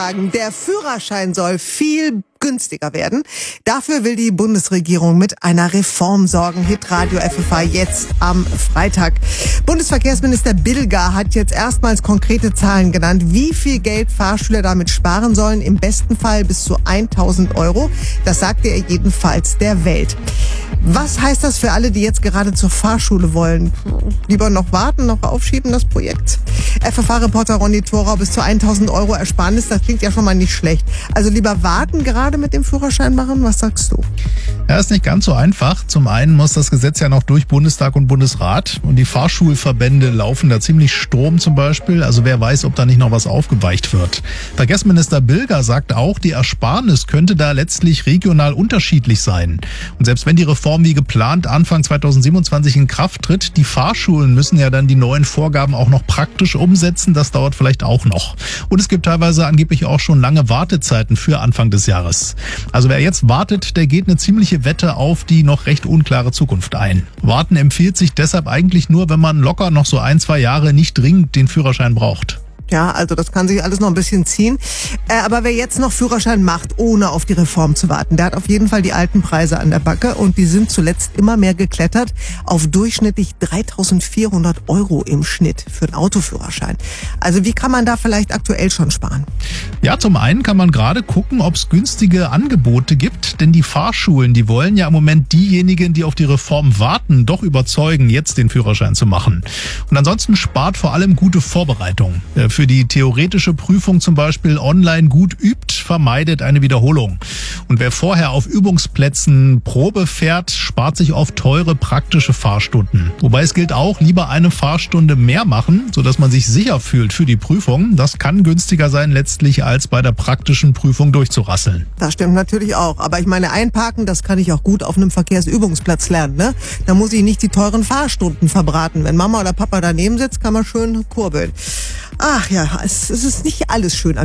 Der Führerschein soll viel günstiger werden. Dafür will die Bundesregierung mit einer Reform sorgen. Hitradio FFH jetzt am Freitag. Bundesverkehrsminister Bilger hat jetzt erstmals konkrete Zahlen genannt, wie viel Geld Fahrschüler damit sparen sollen. Im besten Fall bis zu 1.000 Euro. Das sagte er jedenfalls der Welt. Was heißt das für alle, die jetzt gerade zur Fahrschule wollen? Lieber noch warten, noch aufschieben das Projekt? FFH-Reporter Ronny Thorau, bis zu 1.000 Euro Ersparnis, das klingt ja schon mal nicht schlecht. Also lieber warten, gerade mit dem Führerschein machen? Was sagst du? Ja, ist nicht ganz so einfach. Zum einen muss das Gesetz ja noch durch Bundestag und Bundesrat und die Fahrschulverbände laufen da ziemlich Sturm zum Beispiel. Also wer weiß, ob da nicht noch was aufgeweicht wird. Verkehrsminister Bilger sagt auch, die Ersparnis könnte da letztlich regional unterschiedlich sein. Und selbst wenn die Reform wie geplant Anfang 2027 in Kraft tritt, die Fahrschulen müssen ja dann die neuen Vorgaben auch noch praktisch umsetzen. Das dauert vielleicht auch noch. Und es gibt teilweise angeblich auch schon lange Wartezeiten für Anfang des Jahres. Also wer jetzt wartet, der geht eine ziemliche Wette auf die noch recht unklare Zukunft ein. Warten empfiehlt sich deshalb eigentlich nur, wenn man locker noch so 1-2 Jahre nicht dringend den Führerschein braucht. Ja, also das kann sich alles noch ein bisschen ziehen. Aber wer jetzt noch Führerschein macht, ohne auf die Reform zu warten, der hat auf jeden Fall die alten Preise an der Backe und die sind zuletzt immer mehr geklettert auf durchschnittlich 3.400 Euro im Schnitt für einen Autoführerschein. Also wie kann man da vielleicht aktuell schon sparen? Ja, zum einen kann man gerade gucken, ob es günstige Angebote gibt, denn die Fahrschulen, die wollen ja im Moment diejenigen, die auf die Reform warten, doch überzeugen, jetzt den Führerschein zu machen. Und ansonsten spart vor allem gute Vorbereitung. Für die theoretische Prüfung zum Beispiel online gut übt, vermeidet eine Wiederholung. Und wer vorher auf Übungsplätzen Probe fährt, spart sich oft teure praktische Fahrstunden. Wobei es gilt auch, lieber eine Fahrstunde mehr machen, sodass man sich sicher fühlt für die Prüfung. Das kann günstiger sein letztlich, als bei der praktischen Prüfung durchzurasseln. Das stimmt natürlich auch. Aber ich meine, einparken, das kann ich auch gut auf einem Verkehrsübungsplatz lernen, ne? Da muss ich nicht die teuren Fahrstunden verbraten. Wenn Mama oder Papa daneben sitzt, kann man schön kurbeln. Ach ja, es ist nicht alles schön.